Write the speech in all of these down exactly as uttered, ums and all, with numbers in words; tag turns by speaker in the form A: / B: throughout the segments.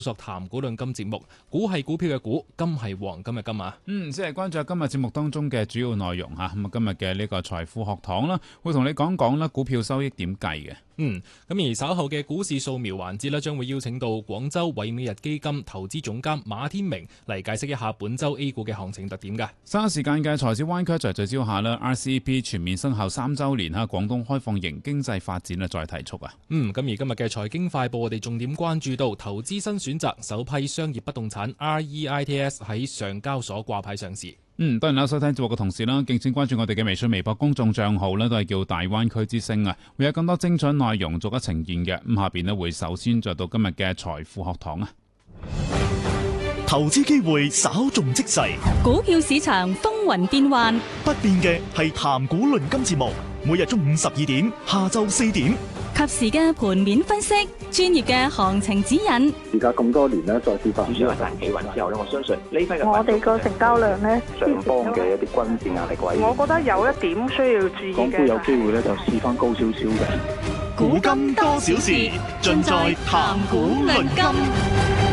A: 索談股論金節目，股係股票嘅股，金係黃金嘅金啊！
B: 嗯，先係關注下今日節目當中嘅主要內容吓。咁啊，今日嘅呢個財富學堂啦，會同你講講啦，股票收益點計嘅。
A: 嗯，咁而稍後嘅股市掃描環節呢，將會邀請到廣州偉美日基金投資總監馬天明嚟解釋一下本周 A 股嘅行情特點噶。
B: 三時間嘅財市灣區就聚焦下啦 ，R C E P 全面生效三周年哈，廣東開放型經濟發展啊再提速啊。
A: 嗯，咁而今日嘅財經快報，我哋重點關注到投資新選擇首批商業不動產 R E I T S 喺上交所掛牌上市。
B: 嗯，當然啦，收聽節目嘅同時啦，敬請關注我哋嘅微信、微博公眾賬號呢都係叫大灣區之聲啊，會有更多精彩內容逐一呈現嘅。咁下邊呢會首先做到今日嘅財富學堂啊。
C: 投資機會稍縱即逝，
D: 股票市場風雲變幻，
C: 不變嘅係談股論金節目，每日中午十二點，下晝四點，
D: 及時嘅盤面分析，專業嘅行情指引。
E: 而家咁多年咧，再次發
F: 指數反彈企穩之後咧，我相信呢批嘅
G: 我哋個成交量咧，
E: 上方嘅一啲均線壓力位，
G: 我覺得有一點需要注意嘅。
E: 港股有機會咧就試翻高少少嘅。
C: 股金多少事，盡在談股論金。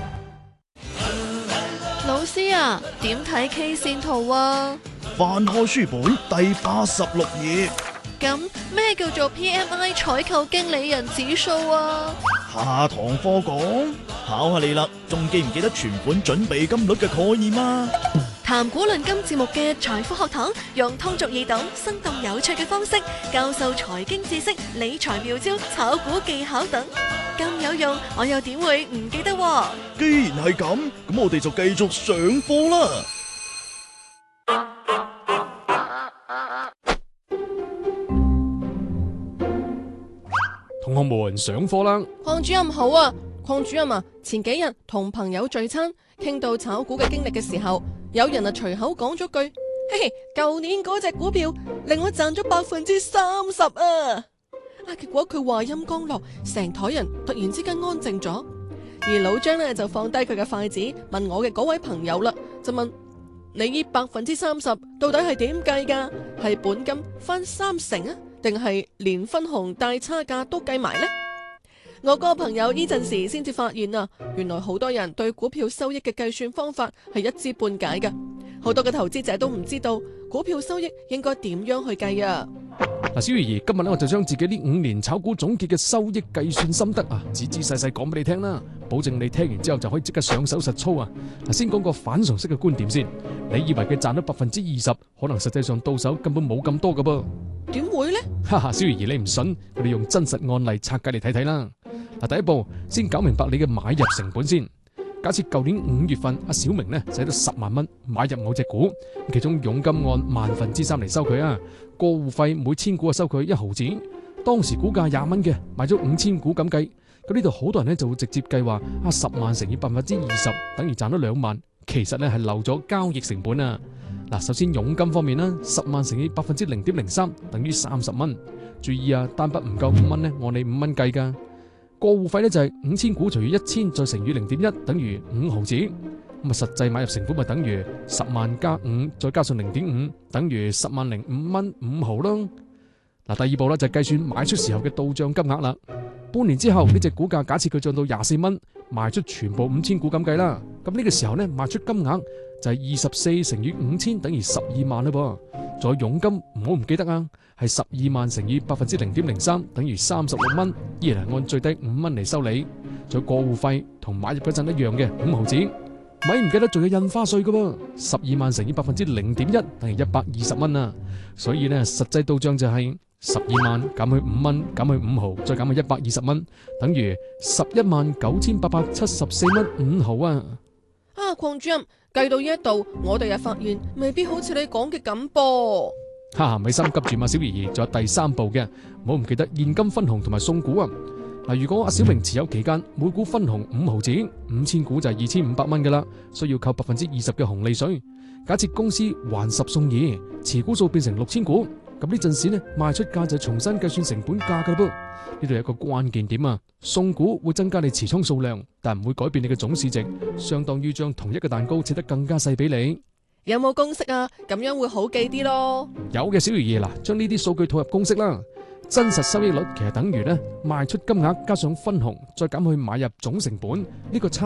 H: 老師啊，點睇 K 線圖啊？
C: 翻開書本第八十六頁。
H: 咁咩叫做 P M I 採購經理人指數啊？
C: 下堂課講，考下你啦，仲記唔記得存款準備金率嘅概念啊？
H: 談股論金節目嘅財富學堂，用通俗易懂、生動有趣嘅方式教授財經知識、理財妙招、炒股技巧等，咁有用，我又點會唔記得喎？
C: 既然係咁，咁我哋就繼續上課啦。
I: 同學們上課啦！
H: 鄺主任好啊，鄺主任啊，前幾日同朋友聚餐，傾到炒股嘅經歷嘅時候，有人啊隨口講咗句：嘿嘿，舊年嗰隻股票令我賺咗百分之三十啊！啊，結果佢話音剛落，成台人突然之間安靜咗，而老張呢就放低佢嘅筷子，問我嘅嗰位朋友啦，就問你呢百分之三十到底係點計噶？係本金翻三成啊？定係連分紅帶差價都計埋呢？我個朋友呢陣時先至發現啊，原來好多人對股票收益嘅計算方法係一知半解㗎，好多嘅投資者都唔知道股票收益應該點樣去計啊！
I: 嗱，小魚兒，今日咧我就將自己呢五年炒股總結嘅收益計算心得啊，仔仔細細講俾你聽啦，保證你聽完之後就可以即刻上手實操啊！嗱，先講個反常識嘅觀點先，你以為佢賺咗百分之二十，可能實際上到手根本冇咁多㗎噃。
H: 點會呢？
I: 哈哈，小魚兒你唔信，我哋用真實案例拆解嚟睇睇啦。嗱，第一步先搞明白你嘅買入成本先。假設舊年五月份阿小明呢使咗十萬蚊買入某隻股，其中佣金按萬分之三嚟收佢啊，過戶費每千股啊收佢一毫子。當時股價廿蚊嘅，買咗五千股咁計，咁呢度好多人呢就會直接計話啊十萬乘以百分之二十等於賺咗兩萬，其實呢係漏咗交易成本啊。嗱，首先佣金方面啦，十萬乘以百分之零點零三等於三十蚊。注意啊，單筆唔夠五蚊呢，按你五蚊計噶。過戶費呢就係五千股除以一千再乘以零點一等於五毫子。咁啊，實際買入成本咪等於十萬加五再加上零點五等於十萬零五蚊五毫咯。嗱，第二步呢就係計算買出時候嘅到賬金額啦。半年之後呢隻股價假設佢漲到廿四蚊，賣出全部五千股咁計啦。咁呢個時候呢賣出金額就係二十四乘以五千等於十二萬啦噃。仲有佣金唔好唔記得啊，係十二萬乘以百分之零點零三等於三十六蚊，依然係按最低五蚊嚟收你。仲有過戶費同買入嗰陣一樣嘅五毫子，咪唔記得仲有印花稅噶噃，十二萬乘以百分之零點一等於一百二十蚊啊。所以呢實際到賬就係十二萬減去五蚊減去五毫再減去一百二十蚊，等於十一萬九千八百七十四蚊五毫啊。
H: 啊，鄺主任計到呢一度，我哋又發現未必好似你講嘅咁噃。
I: 哈哈，咪心急住嘛，小兒兒，仲有第三步嘅，唔好唔記得現金分紅同埋送股啊。嗱，如果阿小明持有期間每股分紅五毫子，五千股就係二千五百蚊噶啦，需要扣百分之二十嘅紅利稅。假設公司還十送二，持股數變成六千股，咁呢陣時呢賣出價就重新計算成本價噶啦噃。呢度有一個關鍵點啊，送股會增加你持倉數量，但唔會改變你嘅總市值，相當於將同一個蛋糕切得更加細俾你。
H: 有冇公式啊？咁樣會好記啲咯。
I: 有嘅，小魚兒，嗱，將呢啲數據套入公式啦。 真實收益率其實等於咧賣出金額加上分紅再減去買入總成本，呢個差